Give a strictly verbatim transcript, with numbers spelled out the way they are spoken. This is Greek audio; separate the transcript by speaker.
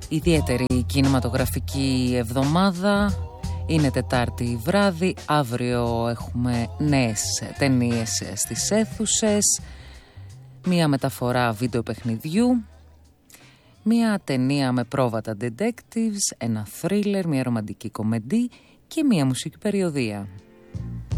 Speaker 1: Ιδιαίτερη κινηματογραφική εβδομάδα. Είναι Τετάρτη βράδυ. Αύριο έχουμε νέες ταινίες στις αίθουσες. Μία μεταφορά βίντεο παιχνιδιού. Μία ταινία με πρόβατα detectives. Ένα thriller, μία ρομαντική κομμεντή και μία μουσική περιοδεία.